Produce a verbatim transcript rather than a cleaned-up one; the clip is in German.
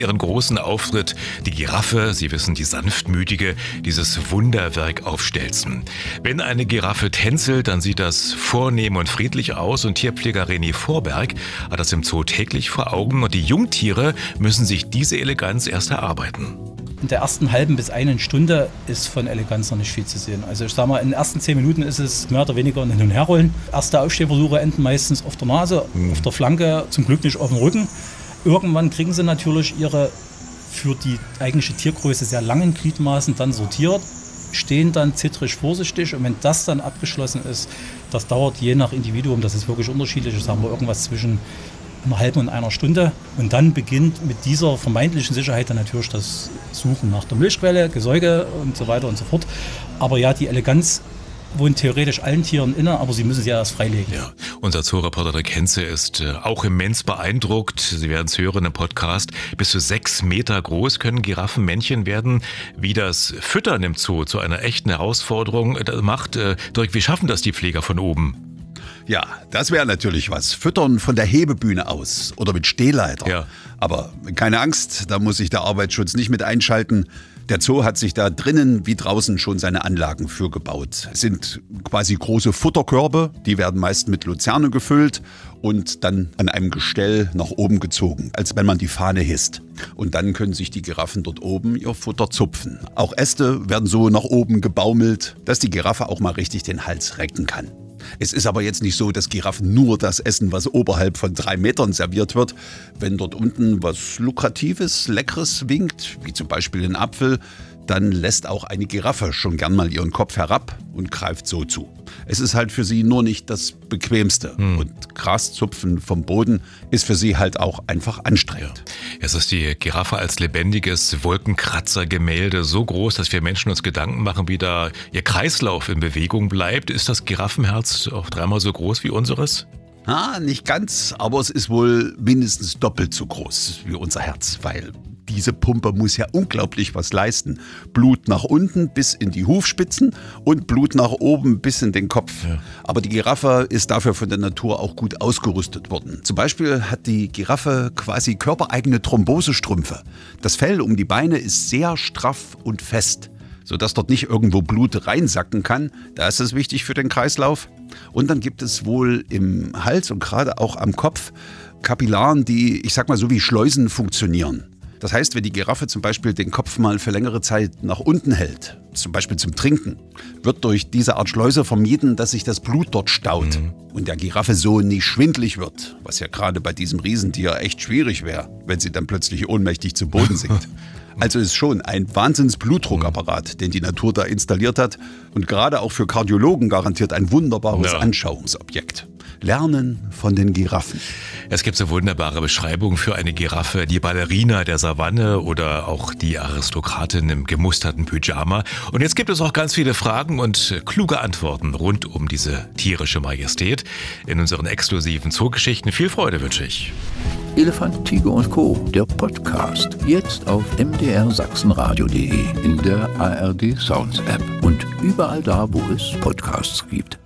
ihren großen Auftritt die Giraffe, Sie wissen, die sanftmütige, dieses Wunderwerk auf Stelzen. Wenn eine Giraffe tänzelt, dann sieht das vornehm und friedlich aus und Tierpfleger René Vorberg hat das im Zoo täglich vor Augen und die Jungtiere müssen sich diese Eleganz erst erarbeiten. In der ersten halben bis einen Stunde ist von Eleganz noch nicht viel zu sehen. Also ich sag mal, in den ersten zehn Minuten ist es mehr oder weniger ein Hin- und Herrollen. Erste Aufstehversuche enden meistens auf der Nase, mhm. auf der Flanke, zum Glück nicht auf dem Rücken. Irgendwann kriegen sie natürlich ihre für die eigentliche Tiergröße sehr langen Gliedmaßen dann sortiert, stehen dann zittrig vorsichtig und wenn das dann abgeschlossen ist, das dauert je nach Individuum, das ist wirklich unterschiedlich, ich sage mal irgendwas zwischen einer halben und einer Stunde und dann beginnt mit dieser vermeintlichen Sicherheit dann natürlich das Suchen nach der Milchquelle, Gesäuge und so weiter und so fort. Aber ja, die Eleganz wohnt theoretisch allen Tieren inne, aber sie müssen sie ja erst freilegen. Ja. Unser Zoo-Reporter Dirk Henze ist äh, auch immens beeindruckt. Sie werden es hören im Podcast. Bis zu sechs Meter groß können Giraffenmännchen werden. Wie das Füttern im Zoo zu einer echten Herausforderung äh, macht, äh, Dirk, wie schaffen das die Pfleger von oben? Ja, das wäre natürlich was. Füttern von der Hebebühne aus oder mit Stehleiter. Ja. Aber keine Angst, da muss sich der Arbeitsschutz nicht mit einschalten. Der Zoo hat sich da drinnen wie draußen schon seine Anlagen für gebaut. Es sind quasi große Futterkörbe, die werden meist mit Luzerne gefüllt und dann an einem Gestell nach oben gezogen, als wenn man die Fahne hisst. Und dann können sich die Giraffen dort oben ihr Futter zupfen. Auch Äste werden so nach oben gebaumelt, dass die Giraffe auch mal richtig den Hals recken kann. Es ist aber jetzt nicht so, dass Giraffen nur das essen, was oberhalb von drei Metern serviert wird. Wenn dort unten was Lukratives, Leckeres winkt, wie zum Beispiel ein Apfel, dann lässt auch eine Giraffe schon gern mal ihren Kopf herab und greift so zu. Es ist halt für sie nur nicht das Bequemste. Hm. Und Graszupfen vom Boden ist für sie halt auch einfach anstrengend. Ja. Es ist die Giraffe als lebendiges Wolkenkratzergemälde so groß, dass wir Menschen uns Gedanken machen, wie da ihr Kreislauf in Bewegung bleibt. Ist das Giraffenherz auch dreimal so groß wie unseres? Ah, nicht ganz, aber es ist wohl mindestens doppelt so groß wie unser Herz, weil diese Pumpe muss ja unglaublich was leisten. Blut nach unten bis in die Hufspitzen und Blut nach oben bis in den Kopf. Ja. Aber die Giraffe ist dafür von der Natur auch gut ausgerüstet worden. Zum Beispiel hat die Giraffe quasi körpereigene Thrombosestrümpfe. Das Fell um die Beine ist sehr straff und fest, sodass dort nicht irgendwo Blut reinsacken kann. Da ist es wichtig für den Kreislauf. Und dann gibt es wohl im Hals und gerade auch am Kopf Kapillaren, die, ich sag mal so wie Schleusen funktionieren. Das heißt, wenn die Giraffe zum Beispiel den Kopf mal für längere Zeit nach unten hält, zum Beispiel zum Trinken, wird durch diese Art Schleuse vermieden, dass sich das Blut dort staut mhm. und der Giraffe so nicht schwindlig wird, was ja gerade bei diesem Riesentier echt schwierig wäre, wenn sie dann plötzlich ohnmächtig zu Boden sinkt. Also ist schon ein Wahnsinns-Blutdruckapparat, den die Natur da installiert hat und gerade auch für Kardiologen garantiert ein wunderbares ja. Anschauungsobjekt. Lernen von den Giraffen. Es gibt so wunderbare Beschreibungen für eine Giraffe, die Ballerina der Savanne oder auch die Aristokratin im gemusterten Pyjama. Und jetzt gibt es auch ganz viele Fragen und kluge Antworten rund um diese tierische Majestät in unseren exklusiven Zoogeschichten. Viel Freude wünsche ich. Elefant, Tiger und Co., der Podcast. Jetzt auf m d r sachsenradio punkt d e, in der A R D Sounds App und überall da, wo es Podcasts gibt.